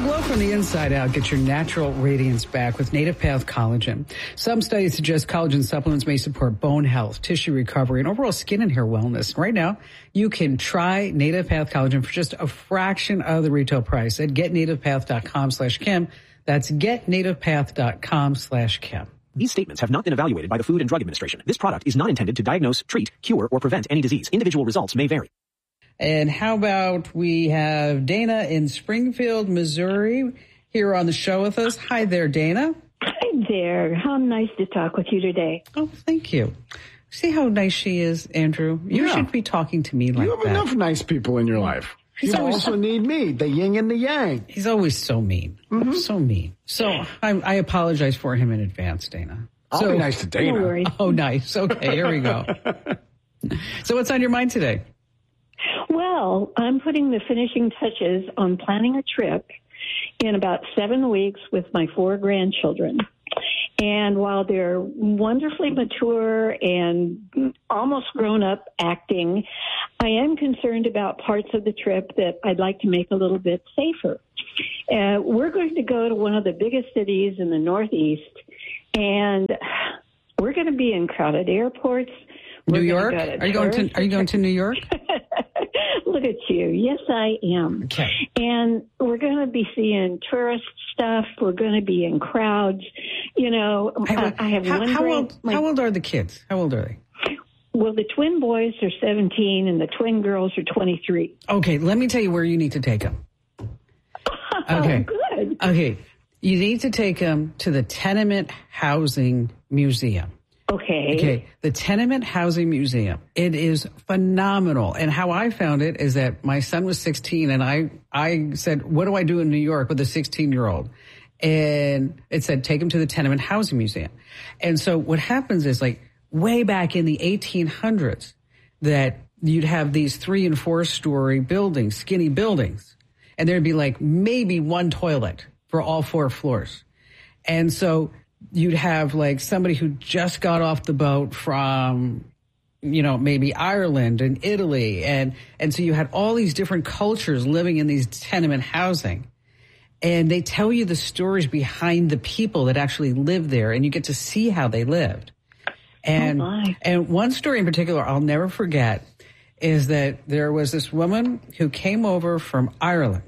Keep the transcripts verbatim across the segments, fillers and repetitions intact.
Glow from the inside out. Get your natural radiance back with Native Path Collagen. Some studies suggest collagen supplements may support bone health, tissue recovery, and overall skin and hair wellness. Right now, you can try Native Path Collagen for just a fraction of the retail price at getnativepath.com slash Kim. That's getnativepath.com slash Kim. These statements have not been evaluated by the Food and Drug Administration. This product is not intended to diagnose, treat, cure, or prevent any disease. Individual results may vary. And how about we have Dana in Springfield, Missouri, here on the show with us. Hi there, Dana. Hi there. How nice to talk with you today. Oh, thank you. See how nice she is, Andrew? You Yeah. should be talking to me like that. You have that. enough nice people in your life. He's You always- also need me, the yin and the yang. He's always so mean. Mm-hmm. So mean. So I, I apologize for him in advance, Dana. I'll so, be nice to Dana. No worries. Oh, nice. Okay, here we go. So what's on your mind today? Well, I'm putting the finishing touches on planning a trip in about seven weeks with my four grandchildren. And while they're wonderfully mature and almost grown up acting, I am concerned about parts of the trip that I'd like to make a little bit safer. Uh, we're going to go to one of the biggest cities in the Northeast, and we're going to be in crowded airports. New We're York? gonna go to Are you going to tourist Are you going to New York? Look at you. Yes, I am. Okay. And we're going to be seeing tourist stuff. We're going to be in crowds. You know, I, I have how, one how grand- old? my- How old are the kids? How old are they? Well, the twin boys are seventeen and the twin girls are twenty-three. Okay, let me tell you where you need to take them. Okay. Oh, good. Okay, you need to take them to the Tenement Housing Museum. Okay. Okay, the Tenement Housing Museum. It is phenomenal. And how I found it is that my son was sixteen and I, I said, what do I do in New York with a sixteen-year-old? And it said, take him to the Tenement Housing Museum. And so what happens is, like, way back in the eighteen hundreds, that you'd have these three and four story buildings, skinny buildings, and there'd be like maybe one toilet for all four floors. And so you'd have like somebody who just got off the boat from, you know, maybe Ireland and Italy. And, and so you had all these different cultures living in these tenement housing. And they tell you the stories behind the people that actually lived there, and you get to see how they lived. And, Oh, my. and one story in particular I'll never forget is that there was this woman who came over from Ireland.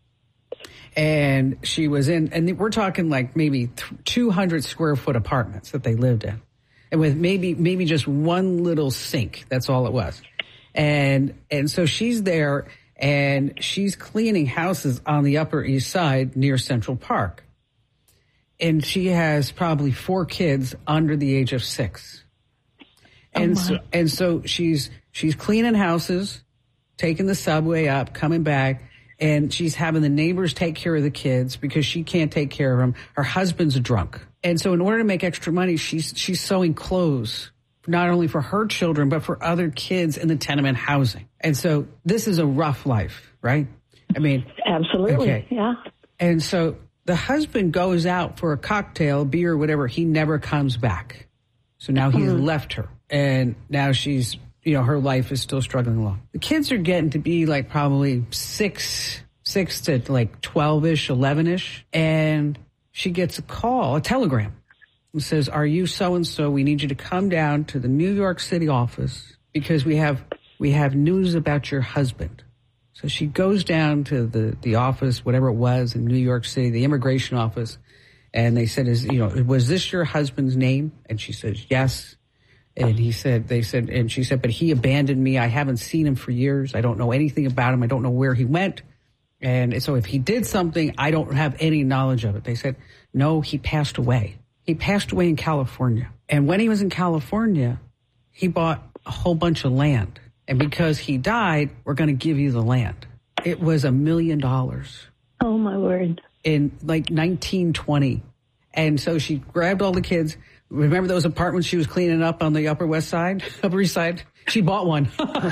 And she was in, and we're talking like maybe two hundred square foot apartments that they lived in. And with maybe, maybe just one little sink. That's all it was. And, and so she's there and she's cleaning houses on the Upper East Side near Central Park. And she has probably four kids under the age of six. And Oh, so, and so she's, she's cleaning houses, taking the subway up, coming back. And she's having the neighbors take care of the kids because she can't take care of them. Her husband's a drunk. And so in order to make extra money, she's she's sewing clothes, not only for her children, but for other kids in the tenement housing. And so this is a rough life, right? I mean, Absolutely. Okay. Yeah. and so the husband goes out for a cocktail, beer, whatever. He never comes back. So now he's Mm-hmm. left her. And now she's, you know, her life is still struggling along. The kids are getting to be like probably six, six to like twelve-ish, eleven-ish. And she gets a call, a telegram. It says, are you so-and-so? We need you to come down to the New York City office because we have, we have news about your husband. So she goes down to the, the office, whatever it was in New York City, the immigration office. And they said, is, you know, was this your husband's name? And she says, yes. And he said, they said, and she said, but he abandoned me. I haven't seen him for years. I don't know anything about him. I don't know where he went. And so if he did something, I don't have any knowledge of it. They said, no, he passed away. He passed away in California. And when he was in California, he bought a whole bunch of land. And because he died, we're going to give you the land. It was a million dollars Oh, my word. in like nineteen twenty. And so she grabbed all the kids. Remember those apartments she was cleaning up on the Upper West Side, Upper East Side? She bought one.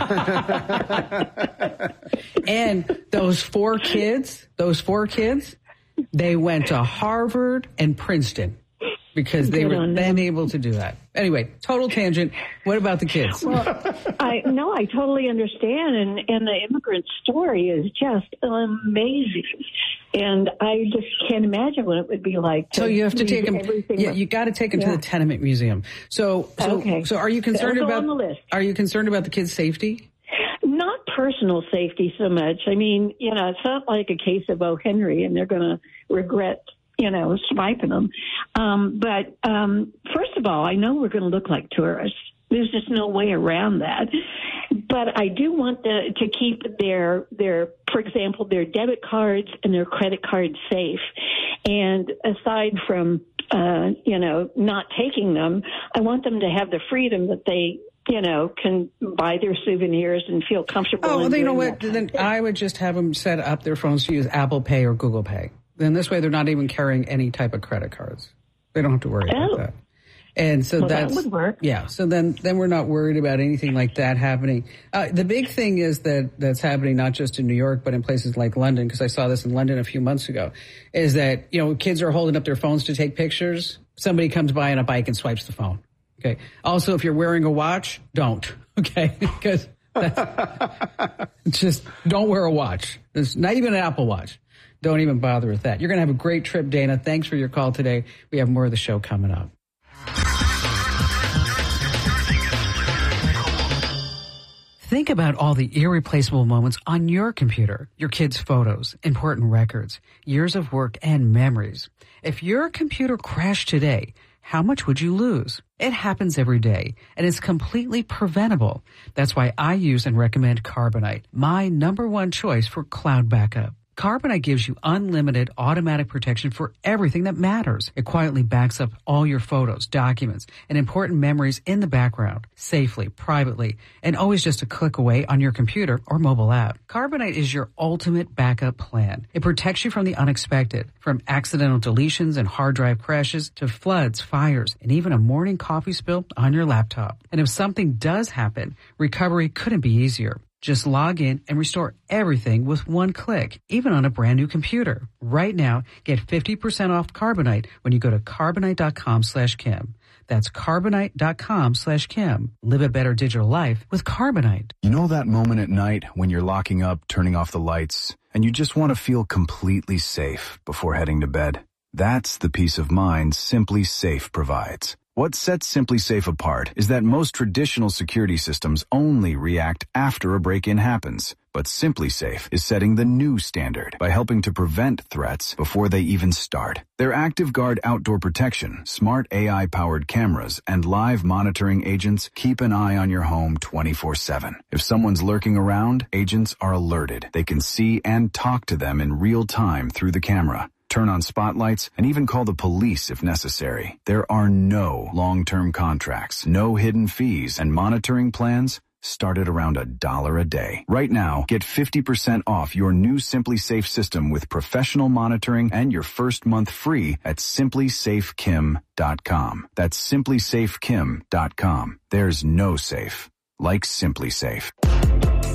And those four kids, those four kids, they went to Harvard and Princeton. because they Good were on then them. able to do that. Anyway, total tangent. What about the kids? Well, I no, I totally understand, and and the immigrant story is just amazing, and I just can't imagine what it would be like. To So you have to take them. everything Yeah, up- you got to take them Yeah. to the Tenement Museum. So, so, Okay. so, are you concerned That'll go about? on the list. Are you concerned about the kids' safety? Not personal safety so much. I mean, you know, it's not like a case of O. Henry, and they're going to regret, you know, swiping them. Um, but um, first of all, I know we're going to look like tourists. There's just no way around that. But I do want the, to keep their, their, for example, their debit cards and their credit cards safe. And aside from, uh, you know, not taking them, I want them to have the freedom that they, you know, can buy their souvenirs and feel comfortable. Oh, well, in you know doing what? that. Then I would just have them set up their phones to use Apple Pay or Google Pay. Then this way, they're not even carrying any type of credit cards. They don't have to worry Oh. about that. And so Well, that that's would work. Yeah. So then, then we're not worried about anything like that happening. Uh, the big thing is that that's happening not just in New York, but in places like London, because I saw this in London a few months ago, is that, you know, kids are holding up their phones to take pictures. Somebody comes by on a bike and swipes the phone. Okay. Also, if you're wearing a watch, don't. Okay. Because just don't wear a watch. It's not even an Apple Watch. Don't even bother with that. You're going to have a great trip, Dana. Thanks for your call today. We have more of the show coming up. Think about all the irreplaceable moments on your computer, your kids' photos, important records, years of work, and memories. If your computer crashed today, how much would you lose? It happens every day, and it's completely preventable. That's why I use and recommend Carbonite, my number one choice for cloud backup. Carbonite gives you unlimited automatic protection for everything that matters. It quietly backs up all your photos, documents, and important memories in the background, safely, privately, and always just a click away on your computer or mobile app. Carbonite is your ultimate backup plan. It protects you from the unexpected, from accidental deletions and hard drive crashes to floods, fires, and even a morning coffee spill on your laptop. And if something does happen, recovery couldn't be easier. Just log in and restore everything with one click, even on a brand new computer. Right now, get fifty percent off Carbonite when you go to Carbonite.com slash Kim. That's Carbonite.com slash Kim. Live a better digital life with Carbonite. You know that moment at night when you're locking up, turning off the lights, and you just want to feel completely safe before heading to bed? That's the peace of mind Simply Safe provides. What sets Simply Safe apart is that most traditional security systems only react after a break-in happens. But Simply Safe is setting the new standard by helping to prevent threats before they even start. Their Active Guard outdoor protection, smart A I-powered cameras, and live monitoring agents keep an eye on your home twenty-four seven. If someone's lurking around, agents are alerted. They can see and talk to them in real time through the camera. Turn on spotlights, and even call the police if necessary. There are no long-term contracts, no hidden fees, and monitoring plans start at around a dollar a day. Right now, get fifty percent off your new Simply Safe system with professional monitoring and your first month free at Simply Safe Kim dot com. That's Simply Safe Kim dot com. There's no safe like Simply Safe.